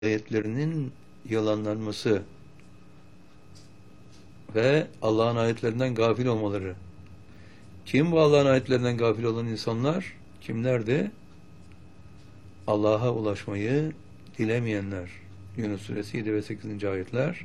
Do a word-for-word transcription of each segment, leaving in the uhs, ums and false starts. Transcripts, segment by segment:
ayetlerinin yalanlanması ve Allah'ın ayetlerinden gafil olmaları. Kim bu Allah'ın ayetlerinden gafil olan insanlar? Kimlerdi? Allah'a ulaşmayı dilemeyenler. Yunus Suresi yedi ve sekizinci ayetler.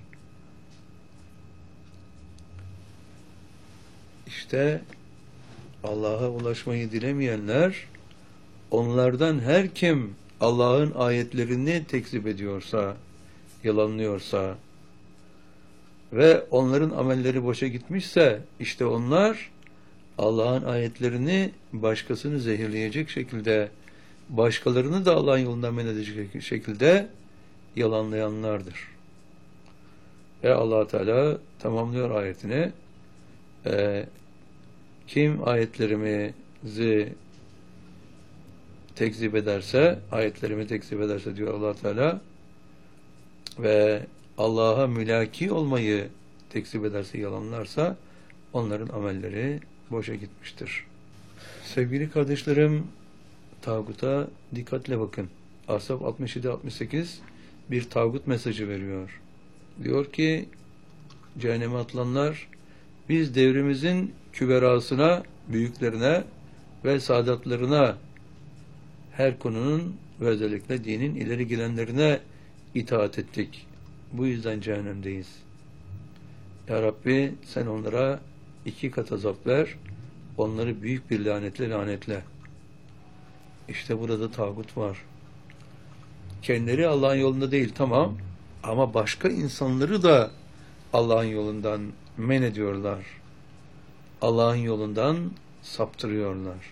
İşte Allah'a ulaşmayı dilemeyenler, onlardan her kim Allah'ın ayetlerini tekzip ediyorsa, yalanlıyorsa ve onların amelleri boşa gitmişse, işte onlar Allah'ın ayetlerini başkasını zehirleyecek şekilde, başkalarını da Allah'ın yolundan men edecek şekilde yalanlayanlardır. Ve Allah Teala tamamlıyor ayetini. Ee, kim ayetlerimizi tekzip ederse, ayetlerimi tekzip ederse diyor Allah Teala, ve Allah'a mülaki olmayı tekzip ederse, yalanlarsa, onların amelleri boşa gitmiştir. Sevgili kardeşlerim, tağuta dikkatle bakın. Ahzab altmış yedi altmış sekiz bir tağut mesajı veriyor. Diyor ki, cehenneme atılanlar, biz devrimizin küberasına, büyüklerine ve sadatlarına, her konunun ve özellikle dinin ileri gelenlerine itaat ettik. Bu yüzden cehennemdeyiz. Ya Rabbi, sen onlara iki kat azap ver, onları büyük bir lanetle lanetle. İşte burada tağut var. Kendileri Allah'ın yolunda değil, tamam, ama başka insanları da Allah'ın yolundan men ediyorlar. Allah'ın yolundan saptırıyorlar.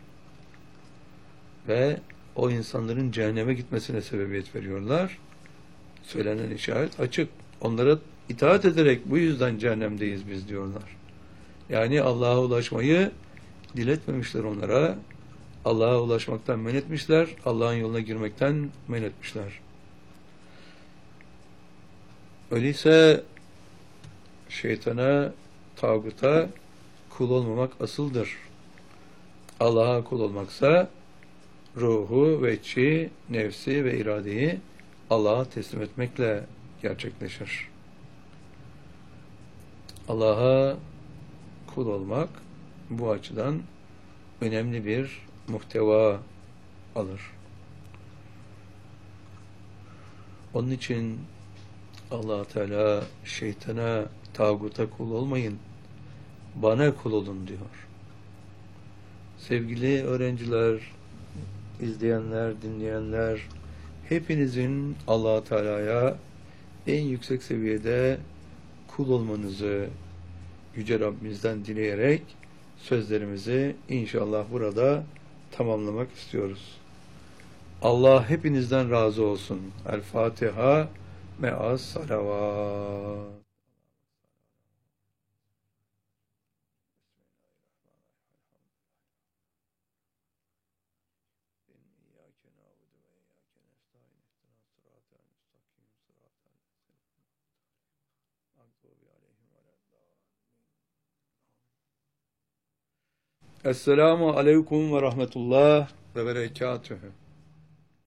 Ve o insanların cehenneme gitmesine sebebiyet veriyorlar. Söylenen işaret açık. Onlara itaat ederek bu yüzden cehennemdeyiz biz diyorlar. Yani Allah'a ulaşmayı diletmemişler onlara. Allah'a ulaşmaktan men etmişler. Allah'ın yoluna girmekten men etmişler. Öyleyse şeytana, tağuta kul olmamak asıldır. Allah'a kul olmaksa ruhu, veçi, nefsi ve iradeyi Allah'a teslim etmekle gerçekleşir. Allah'a kul olmak bu açıdan önemli bir muhteva alır. Onun için Allah Teala şeytana, tağuta kul olmayın, bana kul olun diyor. Sevgili öğrenciler, izleyenler, dinleyenler, hepinizin Allah Teala'ya en yüksek seviyede kul olmanızı Yüce Rabbimizden dileyerek sözlerimizi inşallah burada tamamlamak istiyoruz. Allah hepinizden razı olsun. El Fatiha me'as salavat. Esselamu aleyküm ve rahmetullah ve berekatühü.